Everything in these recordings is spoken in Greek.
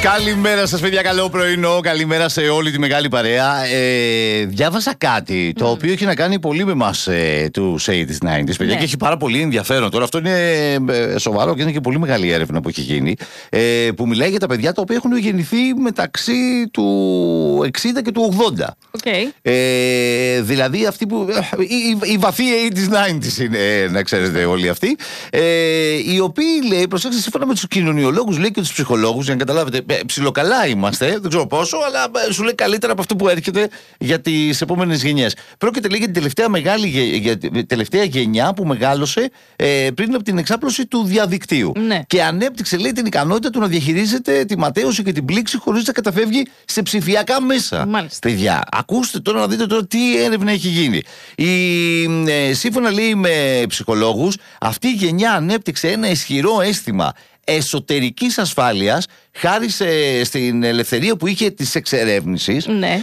Καλημέρα σας παιδιά, καλό πρωινό. Καλημέρα σε όλη τη μεγάλη παρέα. Διάβασα κάτι το οποίο έχει να κάνει πολύ με εμάς του 80s, 90s παιδιά, και έχει πάρα πολύ ενδιαφέρον. Τώρα αυτό είναι σοβαρό και είναι και πολύ μεγάλη έρευνα που έχει γίνει, που μιλάει για τα παιδιά τα οποία έχουν γεννηθεί μεταξύ του 60 και του 80. Okay. Δηλαδή αυτοί που οι βαθύοι 80s, 90s είναι, να ξέρετε όλοι αυτοί, οι οποίοι, λέει, προσέξτε, σύμφωνα με τους κοινωνιολόγους, λέει, και τους ψυχολόγους, για να καταλάβετε, ψιλοκαλά είμαστε, δεν ξέρω πόσο, αλλά σου λέει καλύτερα από αυτό που έρχεται για τις επόμενες γενιές. Πρόκειται, λέει, για την τελευταία γενιά που μεγάλωσε πριν από την εξάπλωση του διαδικτύου. Ναι. Και ανέπτυξε, λέει, την ικανότητα του να διαχειρίζεται τη ματέωση και την πλήξη χωρίς να καταφεύγει σε ψηφιακά μέσα. Μάλιστα. Παιδιά, ακούστε τώρα να δείτε τώρα τι έρευνα έχει γίνει. Σύμφωνα, λέει, με ψυχολόγους, αυτή η γενιά ανέπτυξε ένα ισχυρό αίσθημα εσωτερικής ασφάλειας χάρη στην ελευθερία που είχε της εξερεύνησης. Ναι.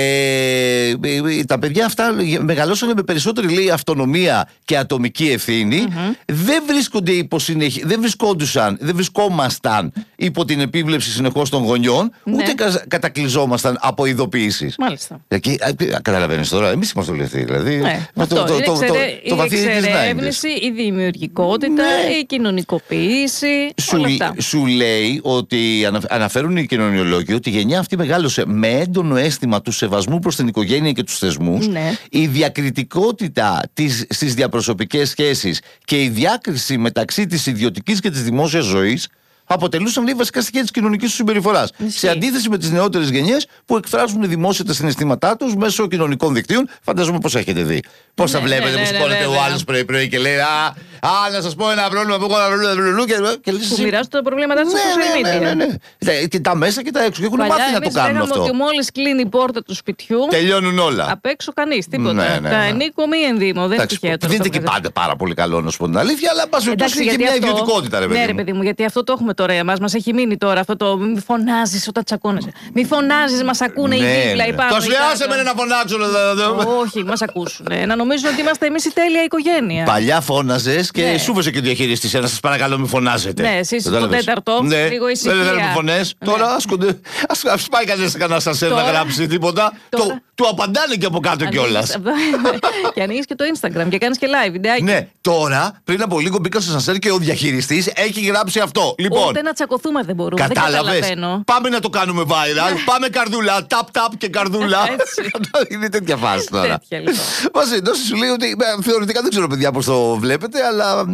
Τα παιδιά αυτά μεγαλώσανε με περισσότερη, λέει, αυτονομία και ατομική ευθύνη. Δεν βρισκόμασταν υπό την επίβλεψη συνεχώς των γονιών, ούτε κατακλυζόμασταν από ειδοποιήσεις. Μάλιστα. Καταλαβαίνεις τώρα, εμείς είμαστε όλοι αυτοί. Δηλαδή, η εξερεύνηση, η δημιουργικότητα, η κοινωνικοποίηση. Σου λέει ότι αναφέρουν οι κοινωνιολόγοι ότι η γενιά αυτή μεγάλωσε με έντονο αίσθημα του σεβασμού προς την οικογένεια και τους θεσμούς. Ναι. Η διακριτικότητα στις διαπροσωπικές σχέσεις και η διάκριση μεταξύ της ιδιωτικής και της δημόσιας ζωής αποτελούσαν, λέει, βασικά στοιχεία της κοινωνικής του συμπεριφοράς. Σε αντίθεση με τις νεότερες γενιές που εκφράζουν δημόσια τα συναισθήματά τους μέσω κοινωνικών δικτύων. Φαντάζομαι πώς έχετε δει. Πώς θα βλέπετε που σηκώνεται ο άλλος πρωί-πρωί και λέει να σας πω ένα πρόβλημα που έχω ένα πρόβλημα. Που μοιράζονται τα προβλήματά τους στα social media. Ναι. Και τα μέσα και τα έξω. Και έχουν μάθει να το κάνουν αυτό. Ότι μόλις κλείνει η πόρτα του σπιτιού τελειώνουν όλα. Απ' έξω κανείς, τίποτα. Τα ενίκο μη ενδύμο. Δεν είναι δεν και πάντα πάρα πολύ καλό, να σου πω την αλήθεια, αλλά πας περιπτώσει έχει μια ιδιωτικότητα, ρε παιδί. Ναι, ρε παιδί μου, γιατί αυτό το έχουμε τώρα εμάς. Μας έχει μείνει τώρα αυτό το μη φωνάζεις όταν τσακώνεσαι. Μη φωνάζεις, μας ακούνε οι δίπλα, οι πάνω. Το άσε με να φωνάξω. Όχι, μας ακούσουν. Να νομίζουν ότι είμαστε εμείς η τέλεια οικογένεια. Παλιά φώναζες και σούβεσαι και διαχειριστής. Σας παρακαλώ, μη φωνάζετε. Ναι, εσείς το τέταρτο, λίγο ησυχία. Δεν θέλουν φωνές. Τώρα ας πάει κανένα σας να γράψει τίποτα. Του απαντάνε και από κάτω κιόλας. Και ανοίγεις και το Instagram και κάνεις και live βιντεάκι. Ναι, τώρα πριν από λίγο μπήκα στο σανσέρ και ο διαχειριστής έχει γράψει αυτό. Ούτε να τσακωθούμε δεν μπορούμε. Κατάλαβες. Πάμε να το κάνουμε viral. Πάμε καρδούλα. Tap και καρδούλα. Είναι τέτοια φάση τώρα. Μαζί, σου λέει ότι θεωρητικά δεν ξέρω, παιδιά, πώς το βλέπετε, αλλά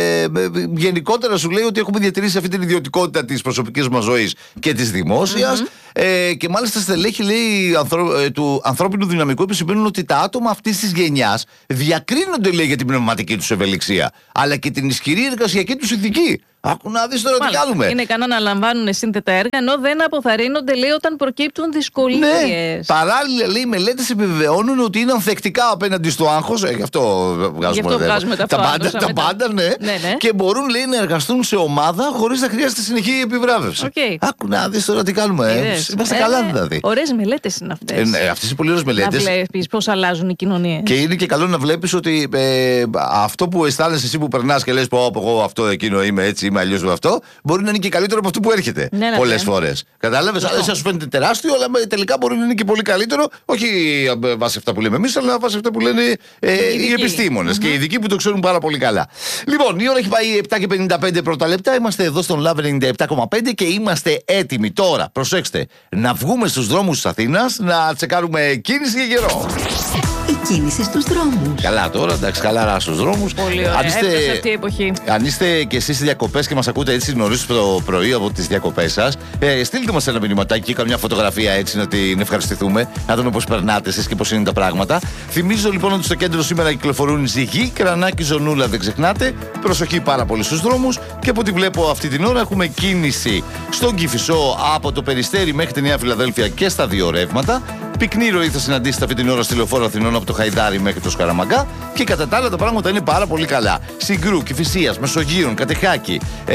γενικότερα σου λέει ότι έχουμε διατηρήσει αυτή την ιδιωτικότητα της προσωπικής μας ζωής και της δημόσιας. Και μάλιστα στελέχη, λέει, του ανθρώπινου δυναμικού επισημαίνουν ότι τα άτομα αυτής της γενιάς διακρίνονται, λέει, για την πνευματική τους ευελιξία, αλλά και την ισχυρή εργασιακή τους ηθική. Άκου να δεις τώρα τι κάνουμε. Είναι ικανά να λαμβάνουν σύνθετα έργα, ενώ δεν αποθαρρύνονται, λέει, όταν προκύπτουν δυσκολίες. Ναι. Παράλληλα, λέει, οι μελέτες επιβεβαιώνουν ότι είναι ανθεκτικά απέναντι στο άγχος. Γι' αυτό βγάζουμε τα πάντα, ναι. Και μπορούν, λέει, να εργαστούν σε ομάδα χωρίς να χρειάζεται συνεχή επιβράβευση. Άκου να δεις τώρα τι κάνουμε. Είμαστε καλά, δηλαδή. Ωραίες μελέτες είναι αυτές. Αυτές είναι πολύ ωραίες μελέτες. Να βλέπεις πώς αλλάζουν οι κοινωνίες. Και είναι και καλό να βλέπεις ότι αυτό που αισθάνεσαι εσύ που περνάς και λες πω εγώ αυτό εκείνο είμαι έτσι. Είμαι αλλιώς με αυτό, μπορεί να είναι και καλύτερο από αυτό που έρχεται. Πολλές φορές. Κατάλαβες, αλλά σας φαίνεται τεράστιο, αλλά τελικά μπορεί να είναι και πολύ καλύτερο, όχι βάσει αυτά που λέμε εμείς, αλλά βάσει αυτά που λένε οι επιστήμονες και οι ειδικοί που το ξέρουν πάρα πολύ καλά. Λοιπόν, η ώρα έχει πάει 7:55 πρώτα λεπτά. Είμαστε εδώ στον Love 97,5 και είμαστε έτοιμοι τώρα. Προσέξτε, να βγούμε στους δρόμους της Αθήνας, να τσεκάρουμε κίνηση και καιρό. Η κίνηση στους δρόμους. Καλά τώρα, εντάξει, χαλαρά στους δρόμους. Πολύ ωραία, αυτή η εποχή. Αν είστε και εσείς στις διακοπές και μας ακούτε έτσι νωρίς το πρωί από τις διακοπές σας, στείλτε μας ένα μηνυματάκι, καμιά φωτογραφία έτσι να την ευχαριστηθούμε, να δούμε πώς περνάτε εσείς και πώς είναι τα πράγματα. Θυμίζω λοιπόν ότι στο κέντρο σήμερα κυκλοφορούν Ζυγή, Κρανάκι, Ζωνούλα, δεν ξεχνάτε. Προσοχή πάρα πολύ στους δρόμους και από ό,τι βλέπω αυτή την ώρα έχουμε κίνηση στον Κηφισό από το Περιστέρι μέχρι τη Νέα Φιλαδέλφια και στα δύο ρεύματα. Πυκνή ροή θα συναντήσετε αυτή την ώρα στη Λεωφόρο Αθηνών από το Χαϊδάρι μέχρι το Σκαραμαγκά και κατά τα άλλα τα πράγματα είναι πάρα πολύ καλά. Συγκρού, Κηφισίας, Μεσογείων, Κατεχάκη,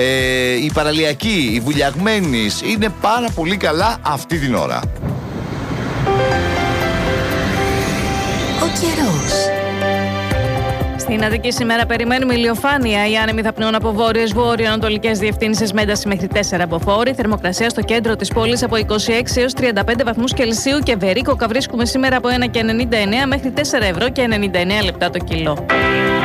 η Παραλιακή, η Βουλιαγμένης είναι πάρα πολύ καλά αυτή την ώρα. Ο καιρός. Στην Αττική σήμερα περιμένουμε ηλιοφάνεια. Οι άνεμοι θα πνέουν από βόρειες βόρειο-ανατολικές διευθύνσεις με ένταση μέχρι 4 μποφόρ. Η θερμοκρασία στο κέντρο της πόλης από 26 έως 35 βαθμούς Κελσίου και βερίκοκα βρίσκουμε σήμερα από 1,99 μέχρι 4 ευρώ και 99 λεπτά το κιλό.